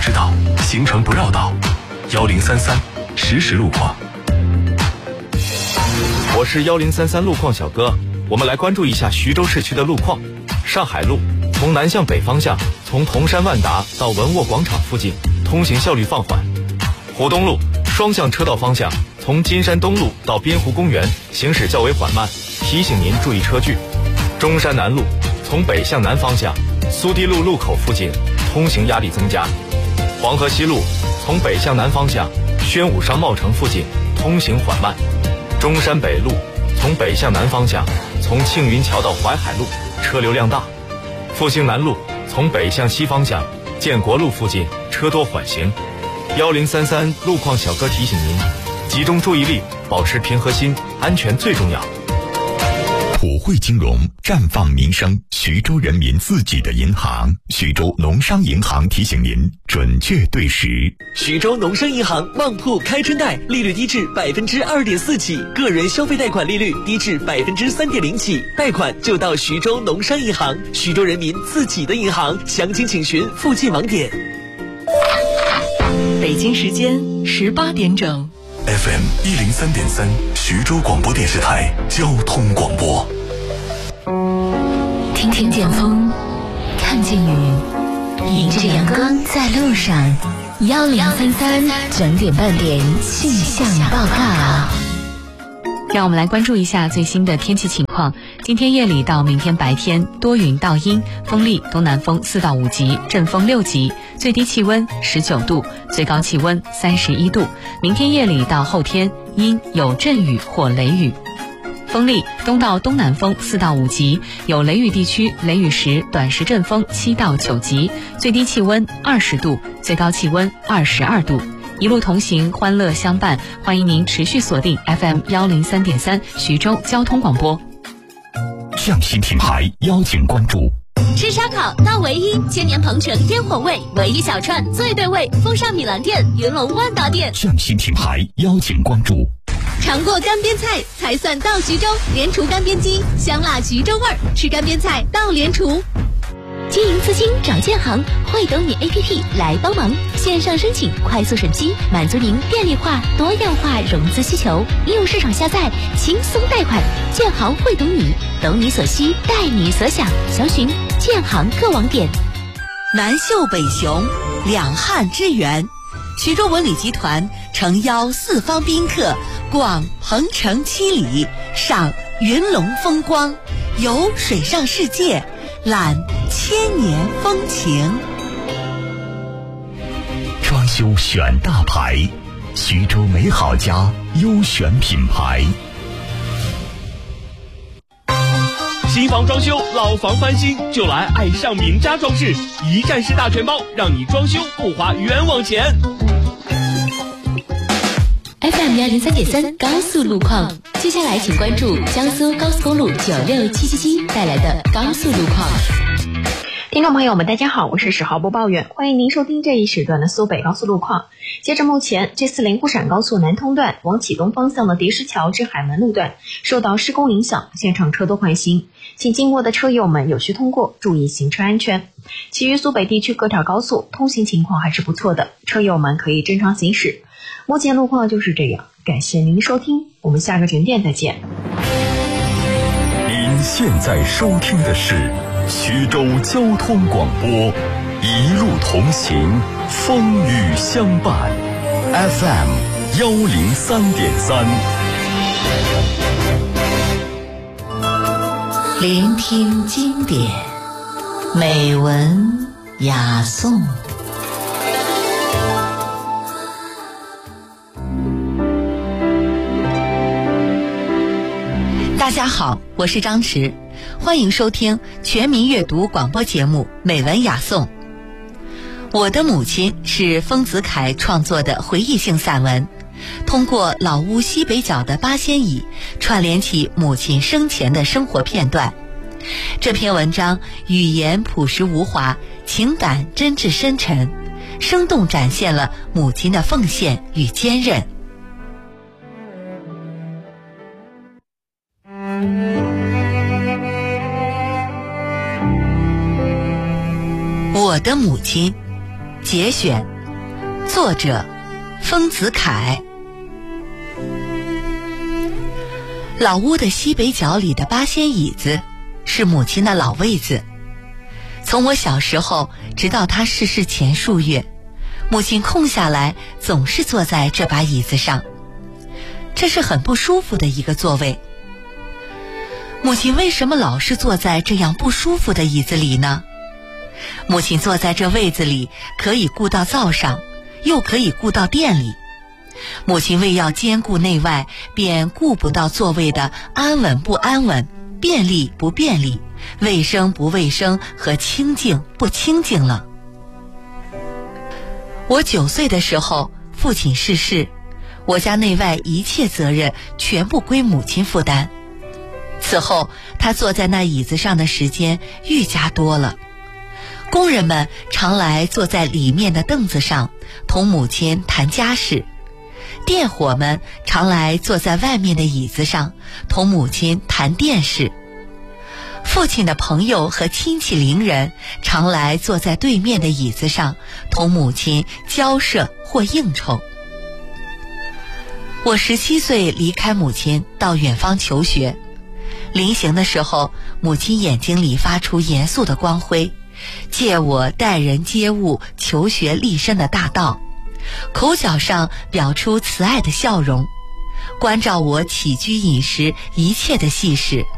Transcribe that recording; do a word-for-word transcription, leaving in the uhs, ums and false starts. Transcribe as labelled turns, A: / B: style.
A: 知道，行程不绕道。幺零三三实时路况。
B: 我是幺零三三路况小哥，我们来关注一下徐州市区的路况。上海路从南向北方向，从铜山万达到文沃广场附近，通行效率放缓。湖东路双向车道方向，从金山东路到滨湖公园行驶较为缓慢，提醒您注意车距。中山南路从北向南方向，苏堤路路口附近通行压力增加。黄河西路从北向南方向，宣武商贸城附近通行缓慢。中山北路从北向南方向，从庆云桥到淮海路车流量大。复兴南路从北向西方向，建国路附近车多缓行。幺零三三路况小哥提醒您，集中注意力，保持平和心，安全最重要。
C: 普惠金融绽放民生，徐州人民自己的银行，徐州农商银行提醒您准确对时。
D: 徐州农商银行旺铺开春贷，利率低至百分之二点四起，个人消费贷款利率低至百分之三点零起，贷款就到徐州农商银行，徐州人民自己的银行，详情请询附近网点。
E: 北京时间十八点整。
A: F M 一零三点三，徐州广播电视台交通广播。
F: 听听见风，看见雨，迎着阳光在路上。幺零三三整点半点气象报告。
G: 让我们来关注一下最新的天气情况。今天夜里到明天白天多云到阴，风力东南风四到五级，阵风六级，最低气温十九度，最高气温三十一度。明天夜里到后天阴，有阵雨或雷雨。风力东到东南风四到五级，有雷雨地区雷雨时短时阵风七到九级，最低气温二十度，最高气温二十二度。一路同行，欢乐相伴，欢迎您持续锁定 F M 幺零三点三徐州交通广播。
C: 匠心品牌邀请关注。
H: 吃烧烤到唯一，千年鹏城烟火味，唯一小串最对味，风尚米兰店、云龙万达店。
C: 匠心品牌邀请关注。
H: 尝过干煸菜才算到徐州，联厨干煸鸡，香辣徐州味儿，吃干煸菜到联厨。经营资金找建行，会懂你 A P P 来帮忙，线上申请，快速审批，满足您便利化、多样化融资需求。应用市场下载，轻松贷款。建行会懂你，懂你所需，带你所想。详询建行各网点。
I: 南秀北雄，两汉之源。徐州文旅集团诚邀四方宾客逛鹏城七里，赏云龙风光，游水上世界，览千年风情。
C: 装修选大牌，徐州美好家优选品牌。
J: 新房装修，老房翻新，就来爱上名家装饰，一站式大全包，让你装修不花冤枉钱。
H: F M 幺零三点三高速路况，接下来请关注江苏高速公路九六七七七带来的高速路况。
K: 听众朋友们，大家好，我是十号播报员，欢迎您收听这一时段的苏北高速路况。截至目前， G 四零沪陕高速南通段往启东方向的叠石桥至海门路段受到施工影响，现场车多缓行，请经过的车友们有序通过，注意行车安全。其余苏北地区各条高速通行情况还是不错的，车友们可以正常行驶。目前路况就是这样，感谢您的收听，我们下个准点再见。
C: 您现在收听的是徐州交通广播，一路同行，风雨相伴 ，F M 幺零三点三。
F: 聆听经典，美文雅颂。
I: 大家好，我是张弛，欢迎收听全民阅读广播节目《美文雅颂》。我的母亲是丰子恺创作的回忆性散文，通过老屋西北角的八仙椅串联起母亲生前的生活片段。这篇文章语言朴实无华，情感真挚深沉，生动展现了母亲的奉献与坚韧。我的母亲，节选作者丰子恺。老屋的西北角里的八仙椅子是母亲的老位子，从我小时候直到她逝世前数月，母亲空下来总是坐在这把椅子上，这是很不舒服的一个座位。母亲为什么老是坐在这样不舒服的椅子里呢？母亲坐在这位子里，可以顾到灶上，又可以顾到店里。母亲为要兼顾内外，便顾不到座位的安稳不安稳，便利不便利，卫生不卫生和清净不清净了。我九岁的时候，父亲逝世，我家内外一切责任全部归母亲负担。此后，他坐在那椅子上的时间愈加多了。工人们常来坐在里面的凳子上，同母亲谈家事；店伙们常来坐在外面的椅子上，同母亲谈电视。父亲的朋友和亲戚邻人常来坐在对面的椅子上，同母亲交涉或应酬。我十七岁离开母亲到远方求学，临行的时候，母亲眼睛里发出严肃的光辉，借我待人接物、求学立身的大道，口角上表出慈爱的笑容，关照我起居饮食一切的细事。